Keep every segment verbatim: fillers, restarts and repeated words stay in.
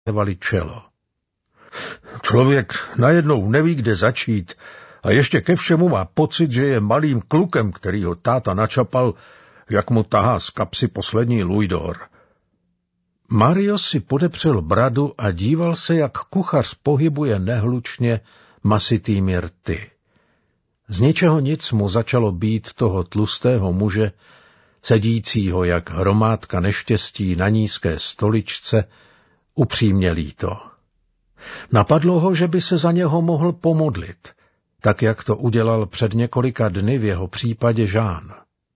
zalévali čelo. Člověk najednou neví, kde začít a ještě ke všemu má pocit, že je malým klukem, který ho táta načapal, jak mu tahá z kapsy poslední lujdor. Mario si podepřel bradu a díval se, jak kuchař pohybuje nehlučně masitými rty. Z ničeho nic mu začalo být toho tlustého muže, sedícího jak hromádka neštěstí na nízké stoličce, upřímně líto. Napadlo ho, že by se za něho mohl pomodlit, tak jak to udělal před několika dny v jeho případě Jean.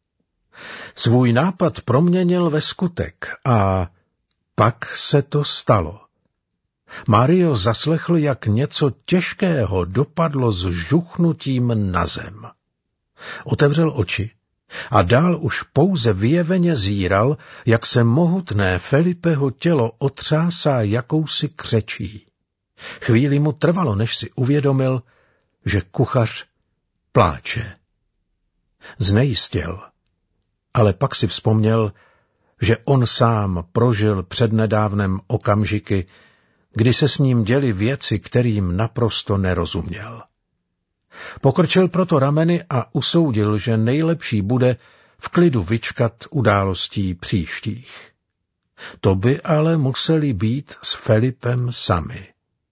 Svůj nápad proměnil ve skutek a pak se to stalo. Mario zaslechl, jak něco těžkého dopadlo s žuchnutím na zem. Otevřel oči a dál už pouze vyjeveně zíral, jak se mohutné Felipeho tělo otřásá jakousi křečí. Chvíli mu trvalo, než si uvědomil, že kuchař pláče. Znejistěl, ale pak si vzpomněl, že on sám prožil přednedávnem okamžiky, kdy se s ním děly věci, kterým naprosto nerozuměl. Pokrčil proto rameny a usoudil, že nejlepší bude v klidu vyčkat událostí příštích. To by ale museli být s Felipem sami.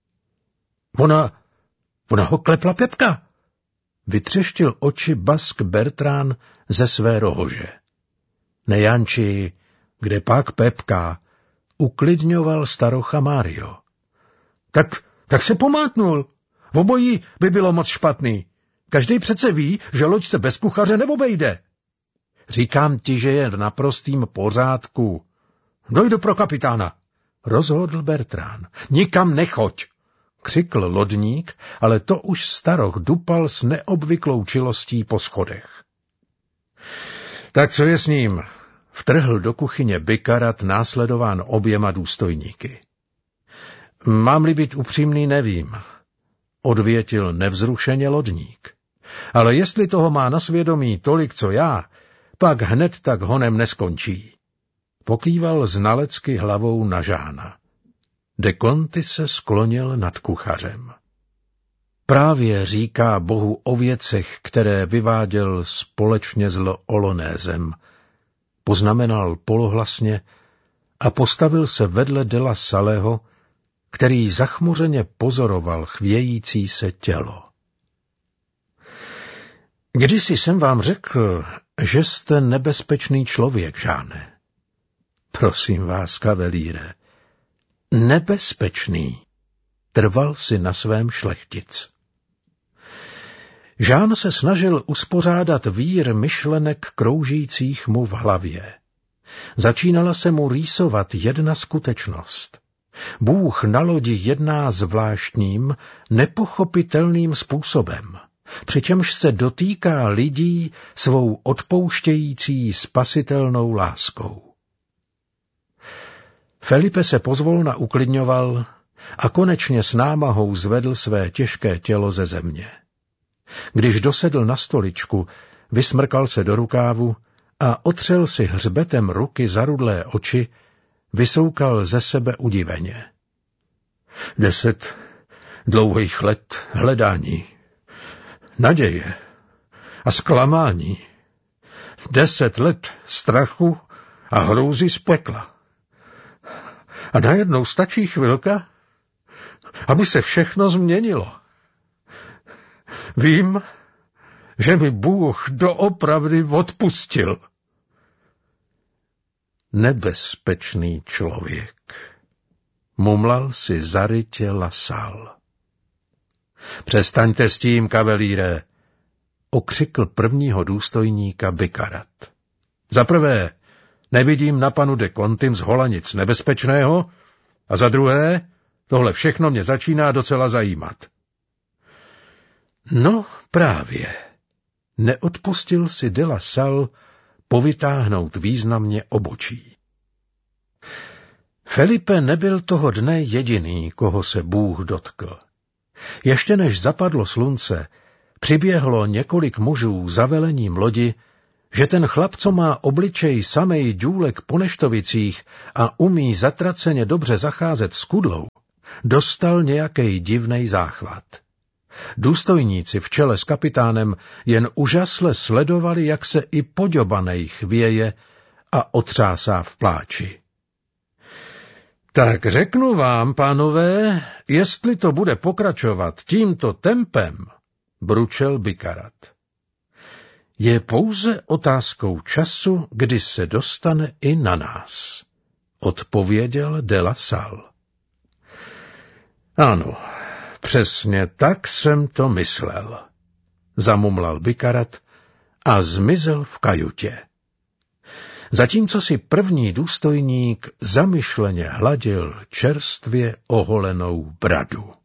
Ona, ona ho klepla Pepka! Vytřeštil oči Bask Bertrand ze své rohože. Nejanči, kde pak Pepka, uklidňoval starocha Mario. Tak, tak se pomátnul. V obojí by bylo moc špatný. Každý přece ví, že loď se bez kuchaře neobejde. Říkám ti, že je v naprostým pořádku. Dojdu pro kapitána, rozhodl Bertrand. Nikam nechoď, křikl lodník, ale to už staroch dupal s neobvyklou čilostí po schodech. Tak co je s ním? Vtrhl do kuchyně Bikarat následován oběma důstojníky. Mám-li být upřímný, nevím, odvětil nevzrušeně lodník. Ale jestli toho má na svědomí tolik, co já, pak hned tak honem neskončí. Pokýval znalecky hlavou na Žána. De Conti se sklonil nad kuchařem. Právě říká Bohu o věcech, které vyváděl společně s Olonézem, poznamenal polohlasně a postavil se vedle de la Salleho, který zachmuřeně pozoroval chvějící se tělo. Kdysi jsem vám řekl, že jste nebezpečný člověk, Žáne. Prosím vás, kavelíre, nebezpečný, trval si na svém šlechtic. Žán se snažil uspořádat vír myšlenek kroužících mu v hlavě. Začínala se mu rýsovat jedna skutečnost. Bůh na lodi jedná zvláštním, nepochopitelným způsobem, přičemž se dotýká lidí svou odpouštějící spasitelnou láskou. Felipe se pozvolna uklidňoval a konečně s námahou zvedl své těžké tělo ze země. Když dosedl na stoličku, vysmrkal se do rukávu a otřel si hřbetem ruky zarudlé oči, vysoukal ze sebe udiveně. Deset dlouhých let hledání, naděje a zklamání. Deset let strachu a hrůzy z pekla. A najednou stačí chvilka, aby se všechno změnilo. Vím, že mi Bůh doopravdy odpustil. Nebezpečný člověk, mumlal si zarytě Lasal. Přestaňte s tím, kavelíre, okřikl prvního důstojníka Bikarat. Za prvé, nevidím na panu de Contim zhola nic nebezpečného, a za druhé, tohle všechno mě začíná docela zajímat. No právě, neodpustil si de la Salle povytáhnout významně obočí. Felipe nebyl toho dne jediný, koho se Bůh dotkl. Ještě než zapadlo slunce, přiběhlo několik mužů za velením lodi, že ten chlap, co má obličej samej důlek po neštovicích a umí zatraceně dobře zacházet s kudlou, dostal nějakej divnej záchvat. Důstojníci v čele s kapitánem jen úžasle sledovali, jak se i poďobanej chvěje a otřásá v pláči. Tak řeknu vám, pánové, jestli to bude pokračovat tímto tempem, bručel Bikarat. Je pouze otázkou času, kdy se dostane i na nás, odpověděl de la Salle. Ano, přesně tak jsem to myslel, zamumlal Bikarat a zmizel v kajutě. Zatímco si první důstojník zamyšleně hladil čerstvě oholenou bradu.